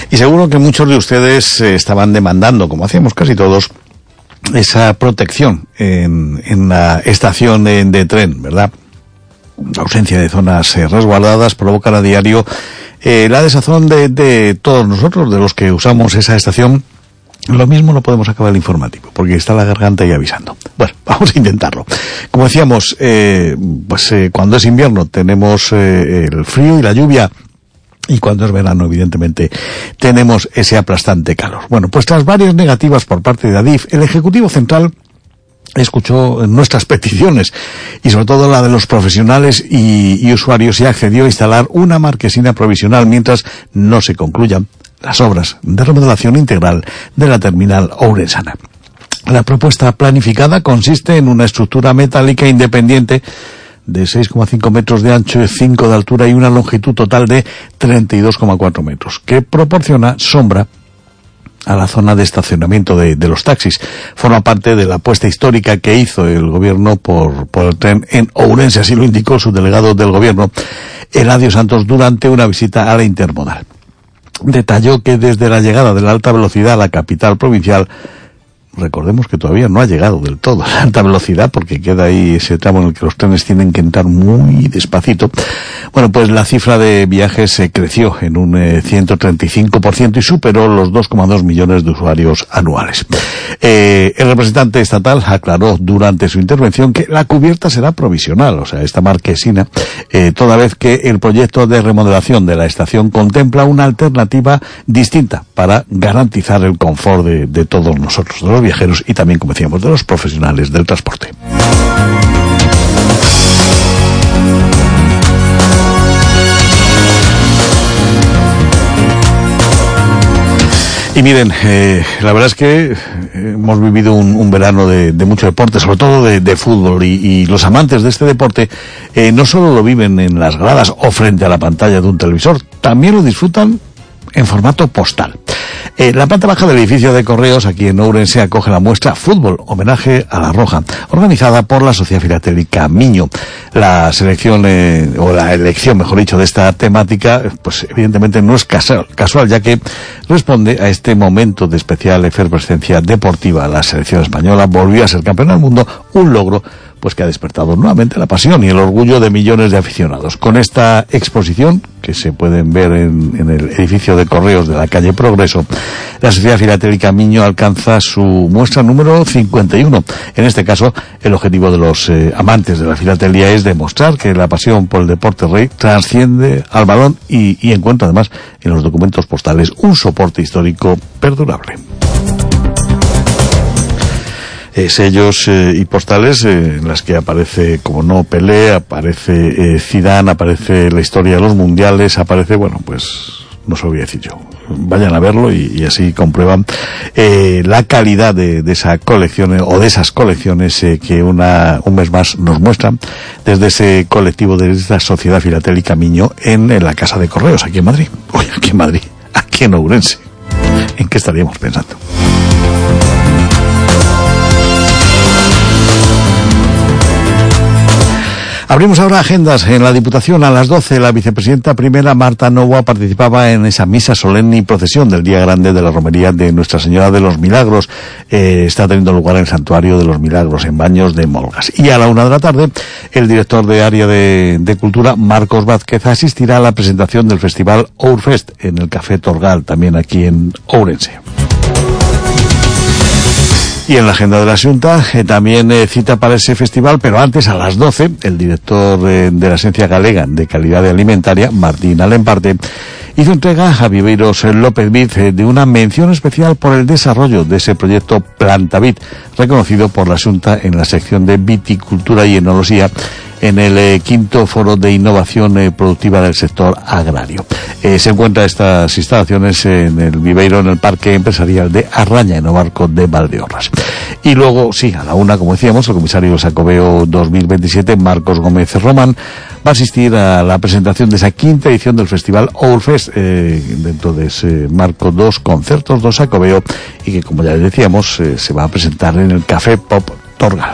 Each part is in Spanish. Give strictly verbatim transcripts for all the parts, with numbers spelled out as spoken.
Y seguro que muchos de ustedes eh, estaban demandando, como hacíamos casi todos, esa protección en, en la estación de, de tren, ¿verdad? La ausencia de zonas eh, resguardadas provoca a diario eh, la desazón de, de todos nosotros, de los que usamos esa estación. Lo mismo no podemos acabar el informativo, porque está la garganta ahí avisando. Bueno, vamos a intentarlo. Como decíamos, eh, pues eh, cuando es invierno tenemos eh, el frío y la lluvia, y cuando es verano, evidentemente, tenemos ese aplastante calor. Bueno, pues tras varias negativas por parte de Adif, el Ejecutivo Central escuchó nuestras peticiones y sobre todo la de los profesionales y, y usuarios y accedió a instalar una marquesina provisional mientras no se concluyan las obras de remodelación integral de la terminal ourensana. La propuesta planificada consiste en una estructura metálica independiente de seis coma cinco metros de ancho y cinco de altura y una longitud total de treinta y dos coma cuatro metros, que proporciona sombra a la zona de estacionamiento de, de los taxis. Forma parte de la apuesta histórica que hizo el gobierno por, por el tren en Ourense, así lo indicó su delegado del gobierno, Eladio Santos, durante una visita a la intermodal. Detalló que desde la llegada de la alta velocidad a la capital provincial, recordemos que todavía no ha llegado del todo a la alta velocidad porque queda ahí ese tramo en el que los trenes tienen que entrar muy despacito. Bueno, pues la cifra de viajes se eh, creció en un eh, ciento treinta y cinco por ciento y superó los dos coma dos millones de usuarios anuales. Eh, el representante estatal aclaró durante su intervención que la cubierta será provisional, o sea, esta marquesina, eh, toda vez que el proyecto de remodelación de la estación contempla una alternativa distinta para garantizar el confort de, de todos nosotros, de los viajeros y también, como decíamos, de los profesionales del transporte. Y miren, eh, la verdad es que hemos vivido un, un verano de, de mucho deporte, sobre todo de, de fútbol, y, y los amantes de este deporte eh, no solo lo viven en las gradas o frente a la pantalla de un televisor, también lo disfrutan en formato postal. Eh, la planta baja del edificio de Correos, aquí en Ourense, acoge la muestra Fútbol, homenaje a la Roja, organizada por la Sociedad Filatélica Miño. La selección, eh, o la elección, mejor dicho, de esta temática, pues evidentemente no es casual, casual, ya que responde a este momento de especial efervescencia deportiva. La selección española volvió a ser campeona del mundo, un logro pues que ha despertado nuevamente la pasión y el orgullo de millones de aficionados. Con esta exposición, que se pueden ver en, en el edificio de Correos de la calle Progreso, la Sociedad Filatélica Miño alcanza su muestra número cincuenta y uno. En este caso, el objetivo de los eh, amantes de la filatelía es demostrar que la pasión por el deporte rey trasciende al balón y, y encuentra además en los documentos postales un soporte histórico perdurable. Eh, sellos eh, y postales eh, en las que aparece, como no, Pelé, aparece eh, Zidane, aparece la historia de los mundiales, aparece, bueno, pues no se lo voy a decir yo. Vayan a verlo y, y así comprueban eh, la calidad de, de esa colección eh, o de esas colecciones eh, que una un mes más nos muestran desde ese colectivo, de esta Sociedad Filatélica Miño en, en la Casa de Correos, aquí en Madrid. Uy, aquí en Madrid, aquí en Ourense. ¿En qué estaríamos pensando? Abrimos ahora agendas. En la Diputación a las doce, la vicepresidenta primera Marta Novoa participaba en esa misa solemne y procesión del Día Grande de la Romería de Nuestra Señora de los Milagros. Eh, está teniendo lugar en el Santuario de los Milagros, en Baños de Molgas. Y a la una de la tarde, el director de Área de, de Cultura, Marcos Vázquez, asistirá a la presentación del Festival Ourfest en el Café Torgal, también aquí en Ourense. Y en la agenda de la Xunta eh, también eh, cita para ese festival, pero antes, a las doce, el director eh, de la Agencia Galega de Calidad Alimentaria, Martín Alemparte, hizo entrega a Viveiros López Vid eh, de una mención especial por el desarrollo de ese proyecto Plantavid, reconocido por la Xunta en la sección de Viticultura y Enoloxía, en el eh, quinto foro de innovación eh, productiva del sector agrario. Eh, se encuentra estas instalaciones en el viveiro, en el Parque Empresarial de Arraña, en Obarco de Valdeorras. Y luego, sí, a la una, como decíamos, el comisario Xacobeo dos mil veintisiete, Marcos Gómez Román, va a asistir a la presentación de esa quinta edición del Festival Ourfest, eh, dentro de ese marco, dos conciertos, dos Xacobeo, y que, como ya les decíamos, eh, se va a presentar en el Café Pop Torgal.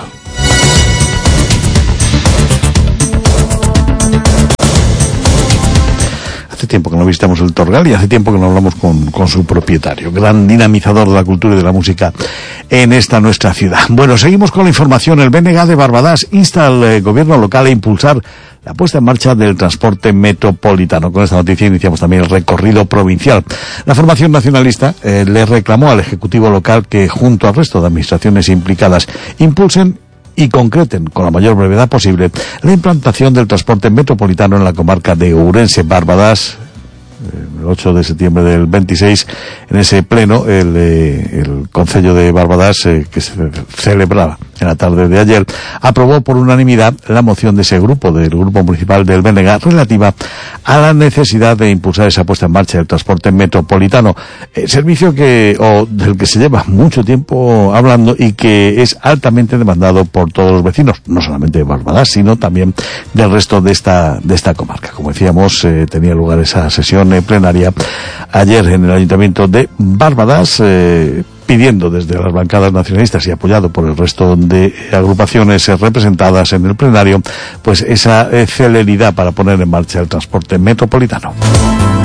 hace tiempo que no visitamos el Torgal y hace tiempo que no hablamos con, con su propietario, gran dinamizador de la cultura y de la música en esta nuestra ciudad. Bueno, seguimos con la información. El B N G de Barbadas insta al eh, gobierno local a impulsar la puesta en marcha del transporte metropolitano. Con esta noticia iniciamos también el recorrido provincial. La formación nacionalista eh, le reclamó al Ejecutivo local que, junto al resto de administraciones implicadas, impulsen y concreten con la mayor brevedad posible la implantación del transporte metropolitano en la comarca de Ourense. Barbadas, el ocho de septiembre del veintiséis, en ese pleno, el, eh, el Concello de Barbadas, eh, que se celebraba en la tarde de ayer, aprobó por unanimidad la moción de ese grupo, del Grupo Municipal del B N G, relativa a la necesidad de impulsar esa puesta en marcha del transporte metropolitano, eh, servicio que, o del que se lleva mucho tiempo hablando y que es altamente demandado por todos los vecinos, no solamente de Barbadas, sino también del resto de esta, de esta comarca. Como decíamos, eh, tenía lugar esa sesión eh, plenaria ayer en el Ayuntamiento de Barbadas, eh, pidiendo desde las bancadas nacionalistas y apoyado por el resto de agrupaciones eh, representadas en el plenario, pues esa eh, celeridad para poner en marcha el transporte metropolitano.